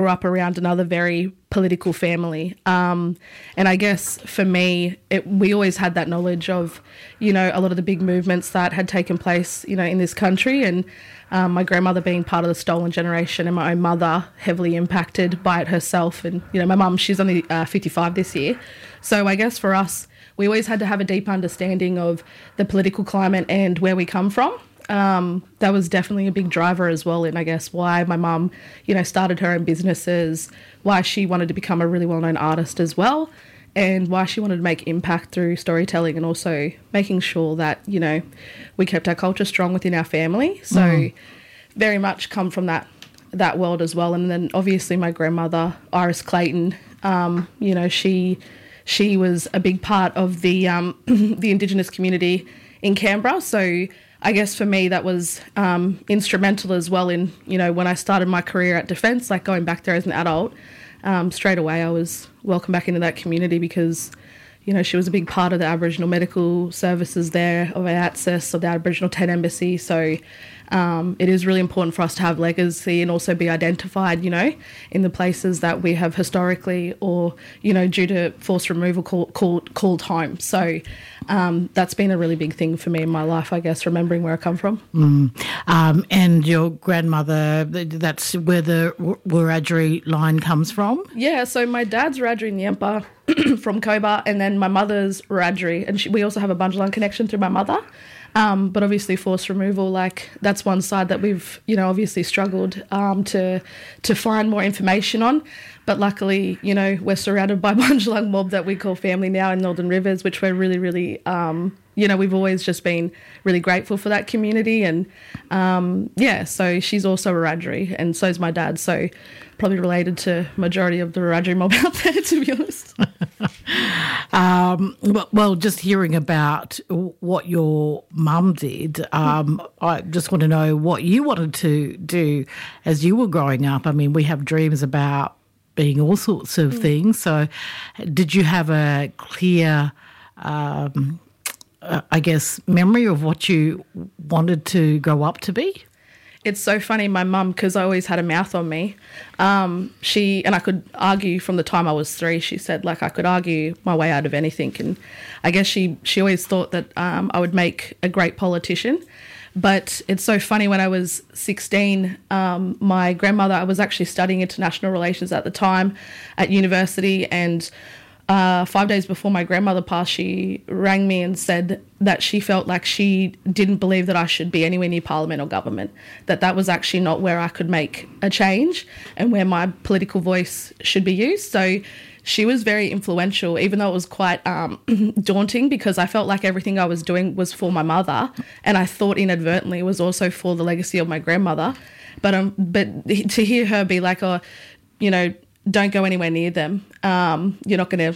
grew up around another very political family. And I guess for me, we always had that knowledge of, a lot of the big movements that had taken place, in this country. And my grandmother being part of the stolen generation and my own mother heavily impacted by it herself. And, my mum, she's only 55 this year. So I guess for us, we always had to have a deep understanding of the political climate and where we come from. That was definitely a big driver as well, and I guess why my mum, started her own businesses, why she wanted to become a really well-known artist as well, and why she wanted to make impact through storytelling and also making sure that, we kept our culture strong within our family. So very much come from that world as well. And then obviously my grandmother, Iris Clayton, she was a big part of the the Indigenous community in Canberra. So I guess for me that was instrumental as well in, when I started my career at Defence, like going back there as an adult, straight away I was welcomed back into that community because, she was a big part of the Aboriginal medical services there, of our access of the Aboriginal Tent Embassy. So it is really important for us to have legacy and also be identified, in the places that we have historically or, due to forced removal called home. So that's been a really big thing for me in my life, I guess, remembering where I come from. And your grandmother, that's where the Wiradjuri line comes from? Yeah, so my dad's Wiradjuri Nyampa from Cobar, and then my mother's Wiradjuri, and we also have a Bundjalung connection through my mother. But obviously forced removal, that's one side that we've, obviously struggled to find more information on. But luckily, we're surrounded by Bundjalung mob that we call family now in Northern Rivers, which we're really, really, we've always just been really grateful for that community. And, so she's also a Wiradjuri and so is my dad. So probably related to majority of the Wiradjuri mob out there, to be honest. Well, just hearing about what your mum did, I just want to know what you wanted to do as you were growing up. I mean, we have dreams about being all sorts of things. So did you have a clear, memory of what you wanted to grow up to be? It's so funny, my mum, because I always had a mouth on me, and I could argue from the time I was 3, she said, I could argue my way out of anything. And I guess she always thought that I would make a great politician. But it's so funny, when I was 16, my grandmother, I was actually studying international relations at the time at university, and 5 days before my grandmother passed, she rang me and said that she felt like she didn't believe that I should be anywhere near Parliament or government, that was actually not where I could make a change and where my political voice should be used. So she was very influential, even though it was quite daunting, because I felt like everything I was doing was for my mother, and I thought inadvertently it was also for the legacy of my grandmother. But to hear her be like, don't go anywhere near them. You're not going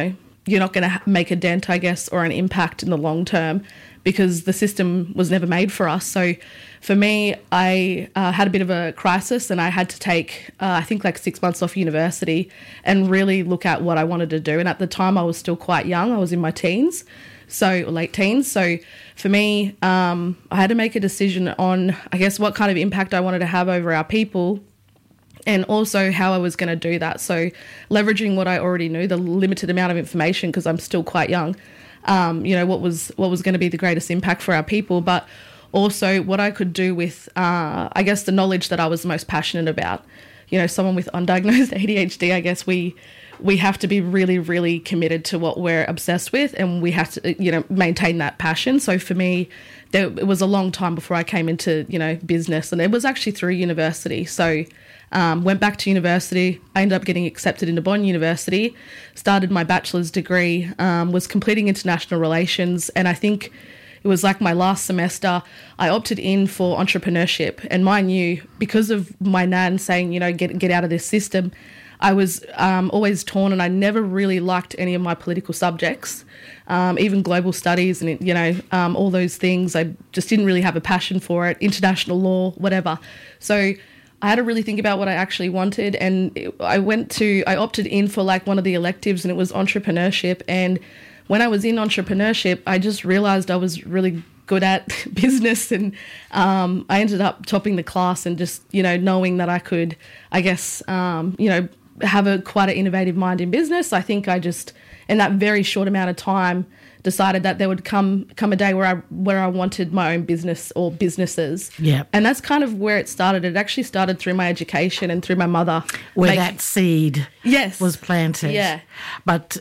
to make a dent, I guess, or an impact in the long term, because the system was never made for us. So for me, I had a bit of a crisis, and I had to take, 6 months off university and really look at what I wanted to do. And at the time, I was still quite young. I was in my teens, late teens. So for me, I had to make a decision on, I guess, what kind of impact I wanted to have over our people, and also how I was going to do that. So leveraging what I already knew, the limited amount of information, because I'm still quite young, what was going to be the greatest impact for our people, but also what I could do with, the knowledge that I was most passionate about. Someone with undiagnosed ADHD, I guess we have to be really, really committed to what we're obsessed with, and we have to, maintain that passion. So for me, it was a long time before I came into, business, and it was actually through university. So went back to university. I ended up getting accepted into Bond University, started my bachelor's degree, was completing international relations, and I think it was like my last semester, I opted in for entrepreneurship. And mind you, because of my nan saying, get out of this system, I was always torn, and I never really liked any of my political subjects, even global studies and, all those things. I just didn't really have a passion for it, international law, whatever. So I had to really think about what I actually wanted, and I opted in for one of the electives, and it was entrepreneurship. And when I was in entrepreneurship, I just realised I was really good at business, and I ended up topping the class, and just, knowing that I could, I guess, have quite an innovative mind in business. I think I just, in that very short amount of time, decided that there would come a day where I wanted my own business or businesses. Yeah. And that's kind of where it started. It actually started through my education and through my mother. Where that seed was planted. Yeah. But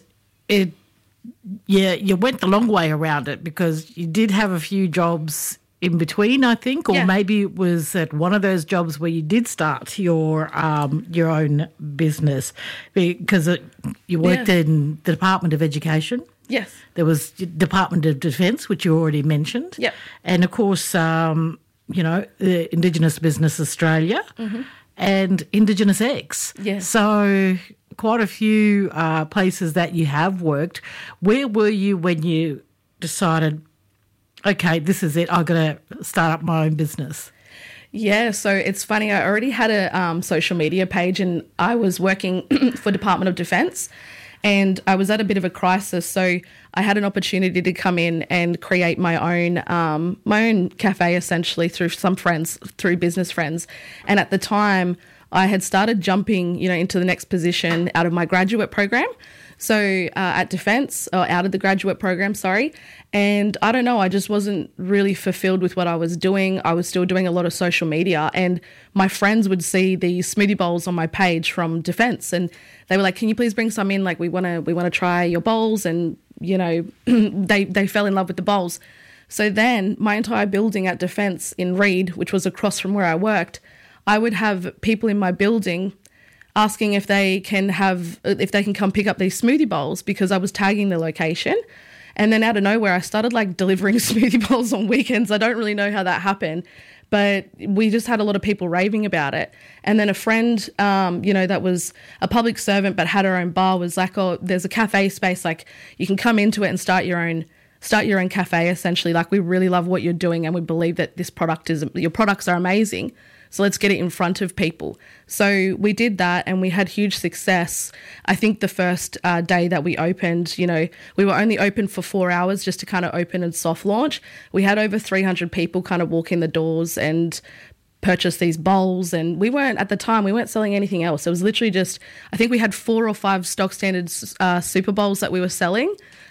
you went the long way around it, because you did have a few jobs in between, I think, or maybe it was at one of those jobs where you did start your own business, because you worked in the Department of Education. Yes. There was Department of Defence, which you already mentioned. Yep. And, of course, the Indigenous Business Australia and Indigenous X. Yes. So quite a few places that you have worked. Where were you when you decided, okay, this is it, I've got to start up my own business? Yeah, so it's funny. I already had a social media page, and I was working for Department of Defence. And I was at a bit of a crisis, so I had an opportunity to come in and create my own cafe, essentially, through some friends, through business friends. And at the time, I had started jumping, into the next position out of my graduate program. So at Defence, or out of the graduate program, sorry. And I don't know, I just wasn't really fulfilled with what I was doing. I was still doing a lot of social media, and my friends would see the smoothie bowls on my page from Defence, and they were like, "Can you please bring some in? Like, we want to try your bowls." And they fell in love with the bowls. So then my entire building at Defence in Reed, which was across from where I worked, I would have people in my building asking if they can come pick up these smoothie bowls, because I was tagging the location. And then out of nowhere, I started delivering smoothie bowls on weekends. I don't really know how that happened, but we just had a lot of people raving about it. And then a friend, that was a public servant but had her own bar, was like, "Oh, there's a cafe space. You can come into it and start your own cafe, essentially. We really love what you're doing, and we believe that your products are amazing. So let's get it in front of people." So we did that, and we had huge success. I think the first day that we opened, we were only open for 4 hours just to kind of open and soft launch. We had over 300 people kind of walk in the doors and purchase these bowls. And at the time, we weren't selling anything else. It was literally just, I think we had 4 or 5 stock standard super bowls that we were selling.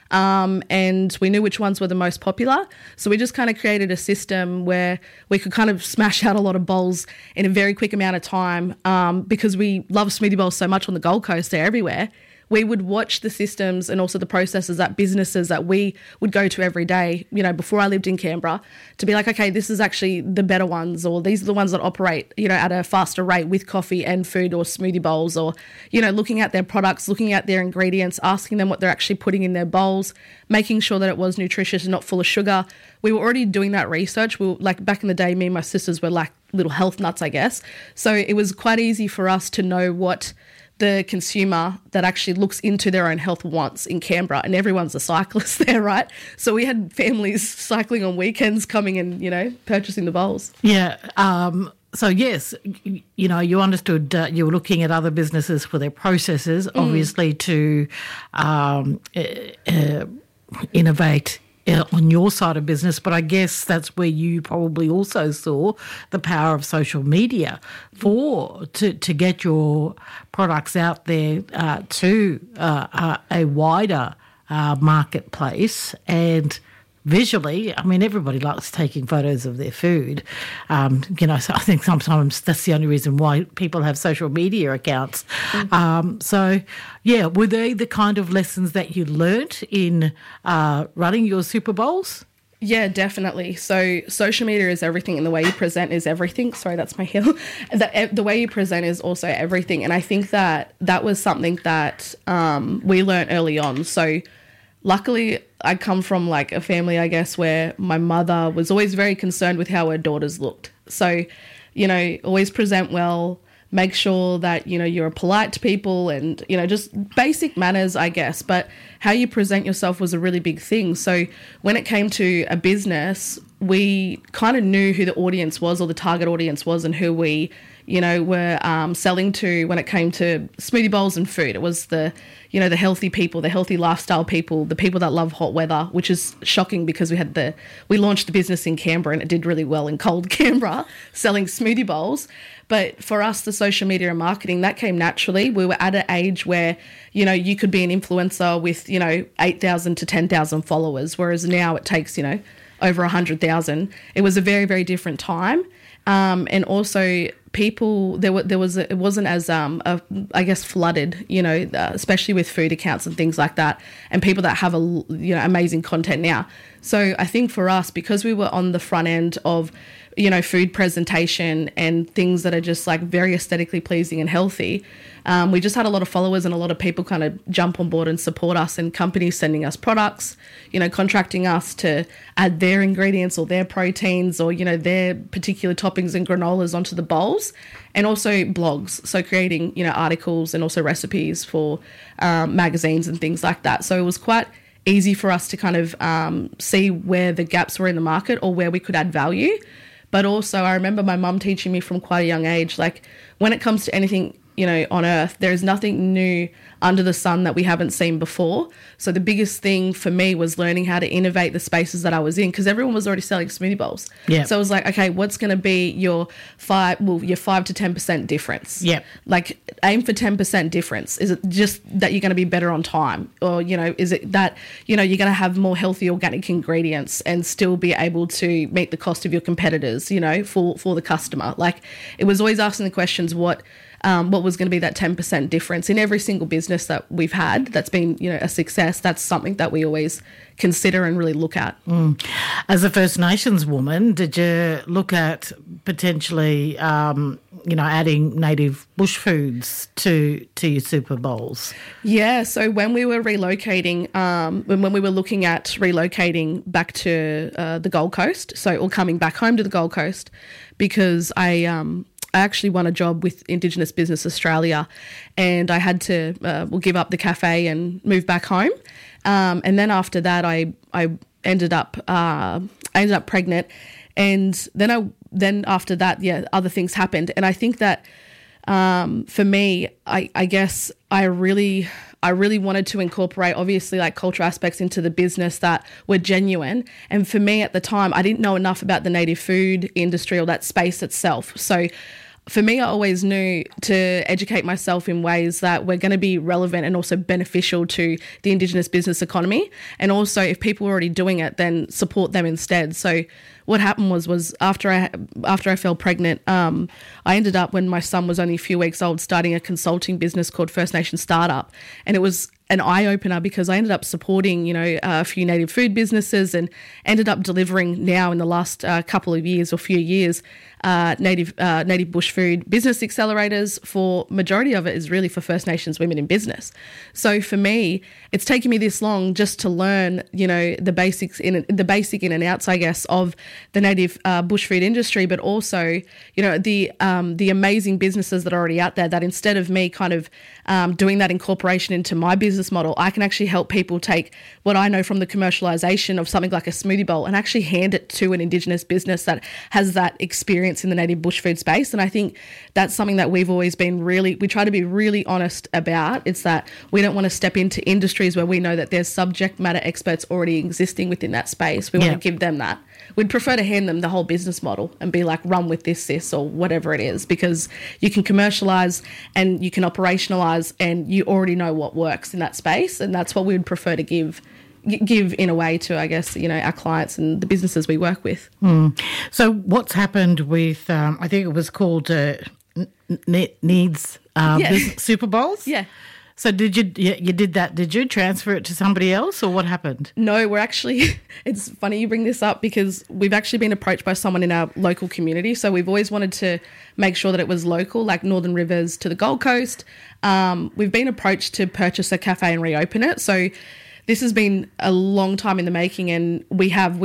And we knew which ones were the most popular. So we just kind of created a system where we could kind of smash out a lot of bowls in a very quick amount of time, because we love smoothie bowls so much on the Gold Coast. They're everywhere. We would watch the systems and also the processes at businesses that we would go to every day, before I lived in Canberra, to be like, okay, this is actually the better ones, or these are the ones that operate, at a faster rate with coffee and food or smoothie bowls, or, looking at their products, looking at their ingredients, asking them what they're actually putting in their bowls, making sure that it was nutritious and not full of sugar. We were already doing that research. We were, back in the day, me and my sisters were like little health nuts, I guess. So it was quite easy for us to know what the consumer that actually looks into their own health wants in Canberra, and everyone's a cyclist there, right? So we had families cycling on weekends coming and, purchasing the bowls. Yeah. So, yes, you understood you were looking at other businesses for their processes, obviously, to innovate on your side of business, but I guess that's where you probably also saw the power of social media to get your products out there to a wider marketplace. And visually, I mean, everybody likes taking photos of their food. So I think sometimes that's the only reason why people have social media accounts. Were they the kind of lessons that you learnt in running your Super Bowls? Yeah, definitely. So social media is everything, and the way you present is everything. Sorry, that's my heel. The way you present is also everything. And I think that was something that we learnt early on. So luckily, I come from a family, I guess, where my mother was always very concerned with how her daughters looked. So, always present well, make sure that, you're polite to people, and, just basic manners, I guess. But how you present yourself was a really big thing. So when it came to a business, we kind of knew who the audience was, or the target audience was, and who we, were selling to when it came to smoothie bowls and food. It was the healthy people, the healthy lifestyle people, the people that love hot weather, which is shocking because we launched the business in Canberra and it did really well in cold Canberra, selling smoothie bowls. But for us, the social media and marketing, that came naturally. We were at an age where, you could be an influencer with, 8,000 to 10,000 followers, whereas now it takes, over 100,000. It was a very, very different time. And also people, it wasn't as, I guess, flooded, especially with food accounts and things like that, and people that have amazing content now. So I think for us, because we were on the front end of, food presentation and things that are just like very aesthetically pleasing and healthy, we just had a lot of followers and a lot of people kind of jump on board and support us, and companies sending us products, contracting us to add their ingredients or their proteins or, their particular toppings and granolas onto the bowls, and also blogs. So creating, articles and also recipes for magazines and things like that. So it was quite easy for us to kind of see where the gaps were in the market or where we could add value. But also I remember my mum teaching me from quite a young age, like when it comes to anything, on earth, there is nothing new under the sun that we haven't seen before. So the biggest thing for me was learning how to innovate the spaces that I was in, because everyone was already selling smoothie bowls. Yeah. So it was like, okay, what's going to be your 5 to 10% difference? Yeah. Like aim for 10% difference. Is it just that you're going to be better on time? Or, is it that, you're going to have more healthy organic ingredients and still be able to meet the cost of your competitors, for the customer? Like it was always asking the questions, what was going to be that 10% difference in every single business that we've had that's been, a success. That's something that we always consider and really look at. As a First Nations woman, did you look at potentially, adding native bush foods to your Super Bowls? Yeah, so when we were relocating, when we were looking at relocating back to the Gold Coast, or coming back home to the Gold Coast, because I actually won a job with Indigenous Business Australia, and I had to give up the cafe and move back home. And then after that, I ended up pregnant, and then after that, other things happened. And I think that for me, I guess I really wanted to incorporate, obviously, like cultural aspects into the business that were genuine. And for me at the time, I didn't know enough about the native food industry or that space itself. So for me, I always knew to educate myself in ways that were going to be relevant and also beneficial to the Indigenous business economy. And also, if people were already doing it, then support them instead. So what happened was after I fell pregnant, I ended up, when my son was only a few weeks old, starting a consulting business called First Nation Startup. And it was an eye-opener because I ended up supporting, a few native food businesses, and ended up delivering now in the last couple of years or few years, native bush food business accelerators. For majority of it is really for First Nations women in business. So for me, it's taken me this long just to learn, the basic in and outs, I guess, of the native bush food industry, but also, the amazing businesses that are already out there, that instead of me kind of doing that incorporation into my business model, I can actually help people take what I know from the commercialization of something like a smoothie bowl and actually hand it to an Indigenous business that has that experience in the native bush food space. And I think that's something that we've always been we try to be really honest about. It's that we don't want to step into industries where we know that there's subject matter experts already existing within that space. We want to give them that. We'd prefer to hand them the whole business model and be like, run with this, or whatever it is, because you can commercialize and you can operationalize and you already know what works in that space. And that's what we would prefer to give in a way to, I guess, our clients and the businesses we work with. So what's happened with, I think it was called Needs Super Bowls? Yeah. So you did that, did you transfer it to somebody else, or what happened? No, we're actually, it's funny you bring this up because we've actually been approached by someone in our local community. So we've always wanted to make sure that it was local, like Northern Rivers to the Gold Coast. We've been approached to purchase a cafe and reopen it. So this has been a long time in the making, and we've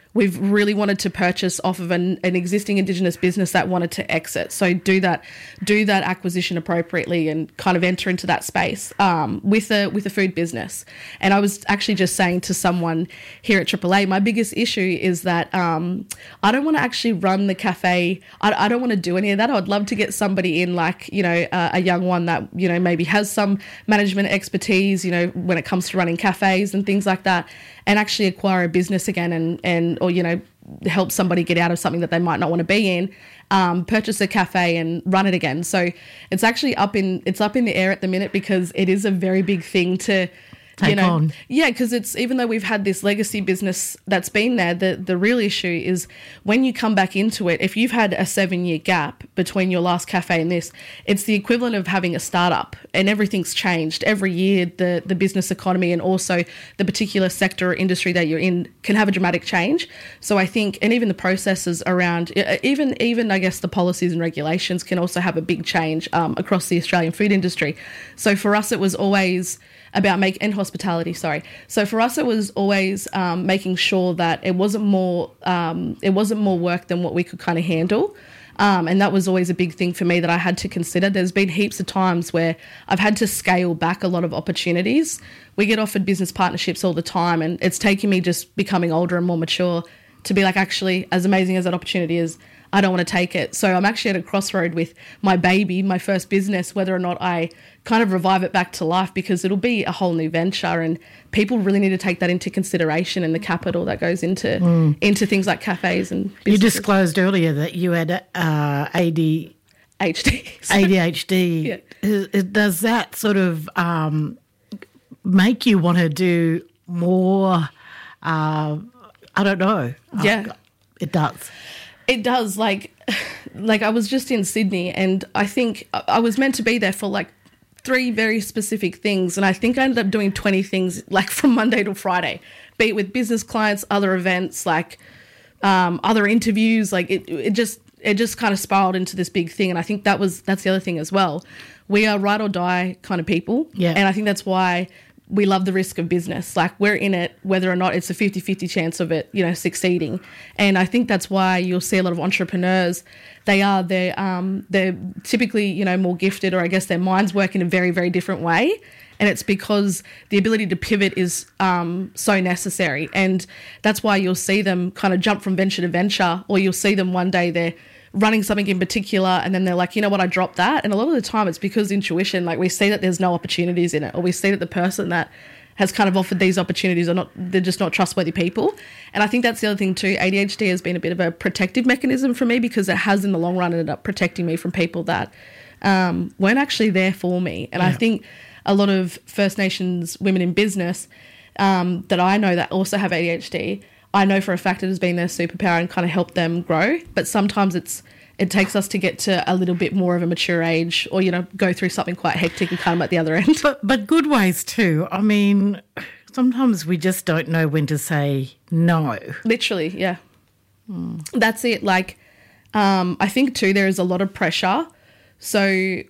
we've really wanted to purchase off of an existing Indigenous business that wanted to exit. So do that acquisition appropriately and kind of enter into that space with a food business. And I was actually just saying to someone here at AAA, my biggest issue is that I don't want to actually run the cafe. I don't want to do any of that. I would love to get somebody in, like, you know, a young one that, you know, maybe has some management expertise, you know, when it comes to running cafes and things like that, and actually acquire a business again and or, you know, help somebody get out of something that they might not want to be in, purchase a cafe and run it again. So it's actually up in the air at the minute, because it is a very big thing to take on. Yeah, because it's, even though we've had this legacy business that's been there, the real issue is when you come back into it, if you've had a 7-year gap between your last cafe and this, it's the equivalent of having a startup, and everything's changed. Every year, the business economy and also the particular sector or industry that you're in can have a dramatic change. So I think, and even the processes around, even I guess the policies and regulations can also have a big change across the Australian food industry. So for us, it was always about and hospitality, sorry. So for us, it was always making sure that it wasn't more work than what we could kind of handle. And that was always a big thing for me that I had to consider. There's been heaps of times where I've had to scale back a lot of opportunities. We get offered business partnerships all the time, and it's taken me just becoming older and more mature to be like, actually, as amazing as that opportunity is, I don't want to take it. So I'm actually at a crossroad with my baby, my first business, whether or not I kind of revive it back to life, because it'll be a whole new venture, and people really need to take that into consideration, and the capital that goes into things like cafes and businesses. You disclosed earlier that you had ADHD. ADHD. Yeah. Does that sort of make you want to do more? I don't know. Yeah. It does. It does. Like I was just in Sydney, and I think I was meant to be there for like 3 very specific things, and I think I ended up doing 20 things, like from Monday to Friday, be it with business clients, other events, like other interviews. Like it just kind of spiraled into this big thing, and I think that's the other thing as well. We are ride or die kind of people, yeah. And I think that's why we love the risk of business. Like, we're in it whether or not it's a 50-50 chance of it, you know, succeeding. And I think that's why you'll see a lot of entrepreneurs. They're typically, you know, more gifted, or I guess their minds work in a very, very different way. And it's because the ability to pivot is so necessary. And that's why you'll see them kind of jump from venture to venture, or you'll see them one day they're running something in particular, and then they're like, you know what, I dropped that. And a lot of the time it's because intuition, like we see that there's no opportunities in it, or we see that the person that has kind of offered these opportunities they're just not trustworthy people. And I think that's the other thing too. ADHD has been a bit of a protective mechanism for me, because it has in the long run ended up protecting me from people that weren't actually there for me. And yeah. I think a lot of First Nations women in business that I know that also have ADHD, I know for a fact it has been their superpower and kind of helped them grow. But sometimes it takes us to get to a little bit more of a mature age, or, you know, go through something quite hectic and come at the other end. But good ways too. I mean, sometimes we just don't know when to say no. Literally, yeah. That's it. Like, I think too, there is a lot of pressure. So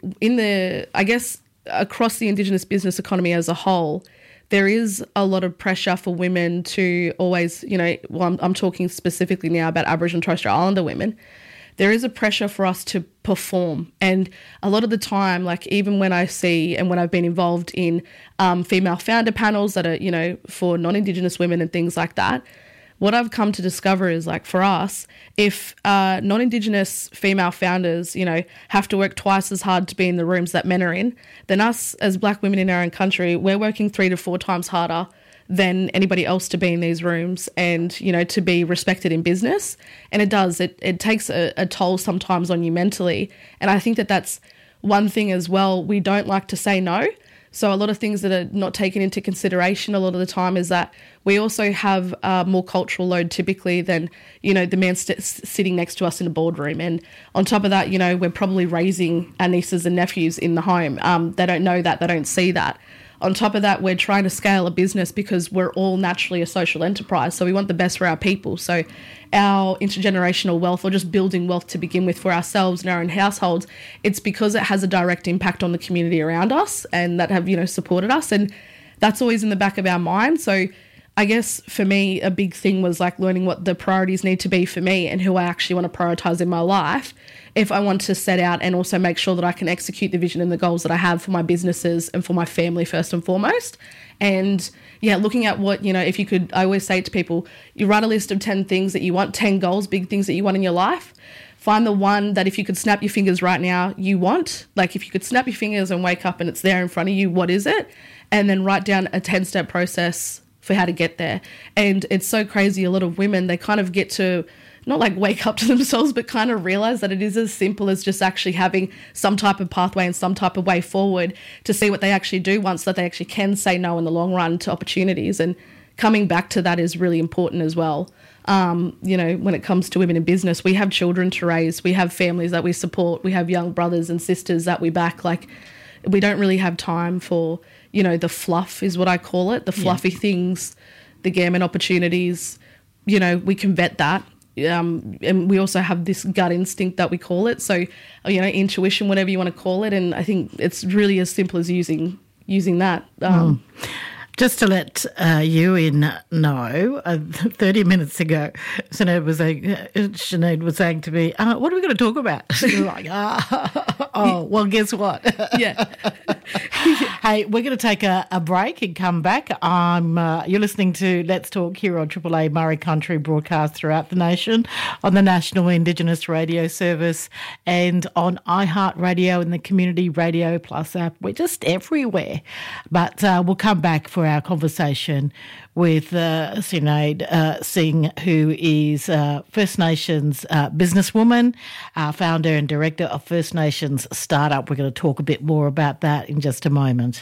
I guess across the Indigenous business economy as a whole, there is a lot of pressure for women to always, you know, well, I'm talking specifically now about Aboriginal and Torres Strait Islander women. There is a pressure for us to perform. And a lot of the time, like even when I see and when I've been involved in female founder panels that are, you know, for non-Indigenous women and things like that, what I've come to discover is, like, for us, if non-Indigenous female founders, you know, have to work twice as hard to be in the rooms that men are in, then us as Black women in our own country, we're working 3 to 4 times harder than anybody else to be in these rooms and, you know, to be respected in business. And it takes a toll sometimes on you mentally. And I think that's one thing as well. We don't like to say no. So a lot of things that are not taken into consideration a lot of the time is that we also have more cultural load typically than, you know, the man sitting next to us in a boardroom. And on top of that, you know, we're probably raising our nieces and nephews in the home. They don't know that. They don't see that. On top of that, we're trying to scale a business because we're all naturally a social enterprise. So we want the best for our people. So our intergenerational wealth, or just building wealth to begin with for ourselves and our own households, it's because it has a direct impact on the community around us and that have, you know, supported us. And that's always in the back of our mind. So I guess for me, a big thing was like learning what the priorities need to be for me and who I actually want to prioritize in my life if I want to set out and also make sure that I can execute the vision and the goals that I have for my businesses and for my family first and foremost. And yeah, looking at what, if you could, I always say to people, you write a list of 10 things that you want, 10 goals, big things that you want in your life. Find the one that if you could snap your fingers right now, you want. Like if you could snap your fingers and wake up and it's there in front of you, what is it? And then write down a 10-step process for how to get there. And it's so crazy. A lot of women, they kind of get to not like wake up to themselves, but kind of realize that it is as simple as just actually having some type of pathway and some type of way forward to see what they actually do once, that they actually can say no in the long run to opportunities. And coming back to that is really important as well. When it comes to women in business, we have children to raise, we have families that we support, we have young brothers and sisters that we back. Like, we don't really have time for, the fluff is what I call it, the fluffy things, the gammon opportunities. We can vet that. And we also have this gut instinct that we call it. So, intuition, whatever you want to call it. And I think it's really as simple as using that. Just to let you know, 30 minutes ago, Sinead was saying to me, what are we going to talk about? You're like, well, guess what? Yeah. Hey, we're going to take a break and come back. You're listening to Let's Talk here on Triple A Murray Country, broadcast throughout the nation on the National Indigenous Radio Service and on iHeartRadio and the Community Radio Plus app. We're just everywhere. But we'll come back for our conversation with Sinead Singh, who is First Nations businesswoman, founder and director of First Nations Startup. We're going to talk a bit more about that in just a moment.